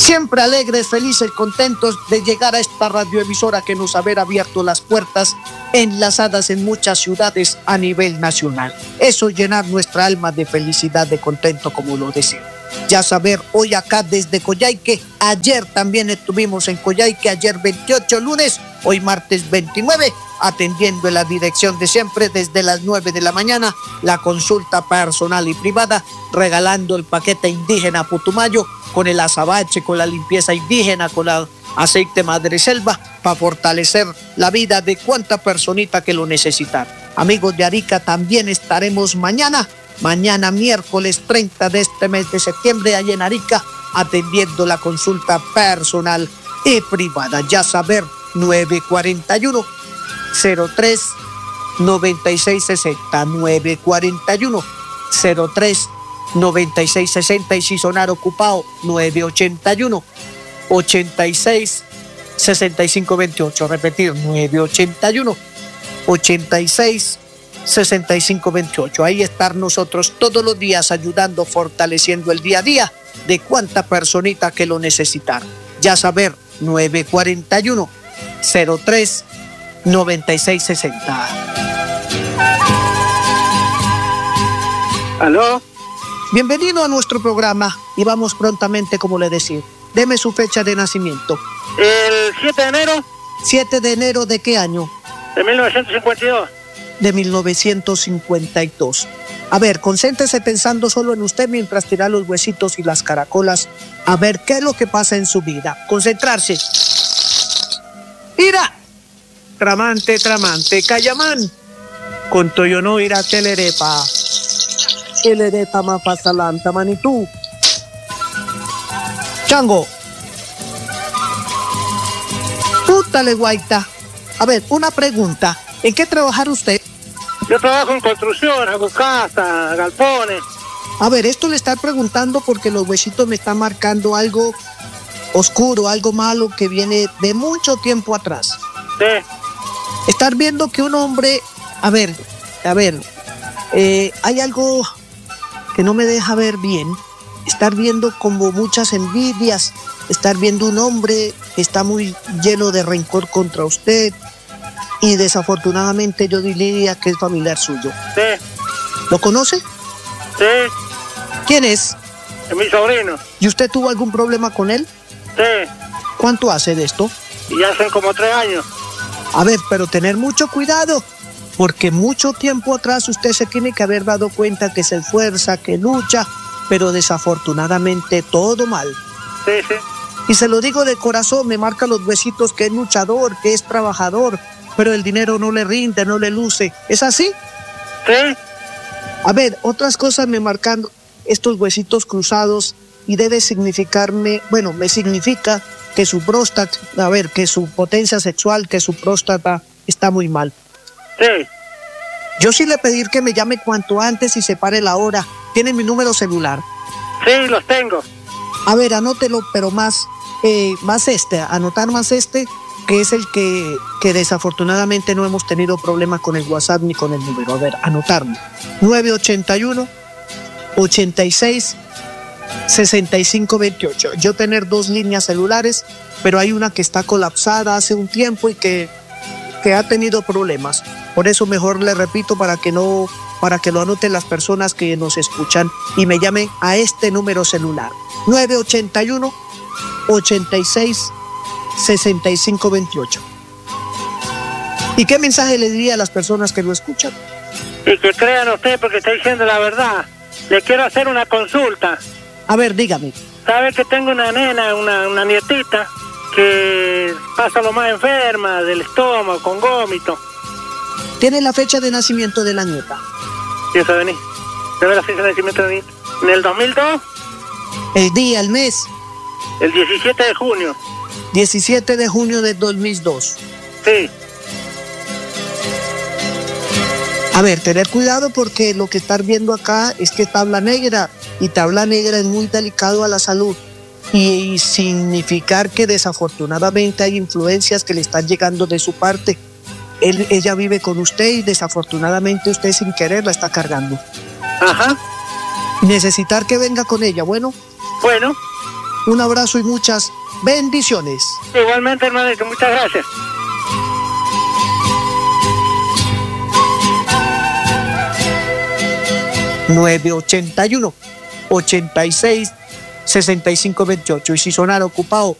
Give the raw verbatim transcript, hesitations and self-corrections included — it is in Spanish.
Siempre alegres, felices, contentos de llegar a esta radioemisora que nos haber abierto las puertas, enlazadas en muchas ciudades a nivel nacional. Eso llenar nuestra alma de felicidad, de contento, como lo decía. Ya saber, hoy acá desde Coyhaique, ayer también estuvimos en Coyhaique, ayer veintiocho lunes, hoy martes veintinueve, atendiendo en la dirección de siempre desde las nueve de la mañana, la consulta personal y privada, regalando el paquete indígena Putumayo, con el azabache, con la limpieza indígena, con el aceite madreselva, para fortalecer la vida de cuánta personita que lo necesitan. Amigos de Arica, también estaremos mañana, mañana miércoles treinta de este mes de septiembre, allá en Arica, atendiendo la consulta personal y privada. Ya saber, nueve cuarenta y uno, cero tres, noventa y seis sesenta, nueve cuarenta y uno, cero tres, noventa y seis sesenta, y si sonar ocupado, nueve ochenta y uno, ochenta y seis, sesenta y cinco veintiocho. Repetir, nueve ochenta y uno, ochenta y seis, sesenta y cinco veintiocho. Ahí estar nosotros todos los días ayudando, fortaleciendo el día a día de cuánta personita que lo necesitan. Ya saber, nueve cuarenta y uno, cero tres, noventa y seis sesenta. ¿Aló? Bienvenido a nuestro programa y vamos prontamente, como le decía. Deme su fecha de nacimiento. El siete de enero. ¿siete de enero de qué año? De mil novecientos cincuenta y dos. De mil novecientos cincuenta y dos. A ver, concéntrese pensando solo en usted mientras tira los huesitos y las caracolas. A ver qué es lo que pasa en su vida. Concentrarse. ¡Ira! Tramante, tramante, Cayamán. Con toyo no irá telerepa. Telerepa mapasalanta, manitú. Chango. Pútale, guaita. A ver, una pregunta. ¿En qué trabajar usted? Yo trabajo en construcción, hago casas, galpones. A ver, esto le está preguntando porque los huesitos me están marcando algo oscuro, algo malo que viene de mucho tiempo atrás. Sí. Estar viendo que un hombre... A ver, a ver, eh, hay algo que no me deja ver bien. Estar viendo como muchas envidias, estar viendo un hombre que está muy lleno de rencor contra usted y desafortunadamente yo diría que es familiar suyo. Sí. ¿Lo conoce? Sí. ¿Quién es? Es mi sobrino. ¿Y usted tuvo algún problema con él? Sí. ¿Cuánto hace de esto? Y ya hacen como tres años. A ver, pero tener mucho cuidado, porque mucho tiempo atrás usted se tiene que haber dado cuenta que se esfuerza, que lucha, pero desafortunadamente todo mal. Sí, sí. Y se lo digo de corazón, me marca los huesitos que es luchador, que es trabajador, pero el dinero no le rinde, no le luce. ¿Es así? Sí. A ver, otras cosas me marcan estos huesitos cruzados y debe significarme, bueno, me significa que su próstata, a ver, que su potencia sexual, que su próstata está muy mal. Sí. Yo sí le pedir que me llame cuanto antes y separe la hora. ¿Tiene mi número celular? Sí, los tengo. A ver, anótelo, pero más, eh, más este, anotar más este, que es el que, que desafortunadamente no hemos tenido problemas con el WhatsApp ni con el número. A ver, anotarlo. nueve ochenta y uno, ochenta y seis, sesenta y cinco veintiocho. Yo tener dos líneas celulares, pero hay una que está colapsada hace un tiempo y que, que ha tenido problemas. Por eso mejor le repito para que no, para que lo anoten las personas que nos escuchan y me llamen a este número celular. nueve ochenta y uno, ochenta y seis, sesenta y cinco veintiocho. ¿Y qué mensaje le diría a las personas que lo escuchan? Y que crean usted porque está diciendo la verdad. Le quiero hacer una consulta. A ver, dígame. ¿Sabe que tengo una nena, una, una nietita, que pasa lo más enferma del estómago, con gómito? ¿Tiene la fecha de nacimiento de la nieta? ¿Y eso vení? ¿Sabe la fecha de nacimiento de la nieta? ¿En el dos mil dos? El día, el mes. El diecisiete de junio. diecisiete de junio de dos mil dos. Sí. A ver, tener cuidado porque lo que están viendo acá es que tabla negra, y tabla negra es muy delicado a la salud y, y significar que desafortunadamente hay influencias que le están llegando de su parte. Él, ella vive con usted y desafortunadamente usted sin querer la está cargando. Ajá. Necesitar que venga con ella, bueno. Bueno. Un abrazo y muchas bendiciones. Igualmente, hermanito, muchas gracias. nueve ochenta y uno, ochenta y seis, sesenta y cinco veintiocho. Y si sonara ocupado,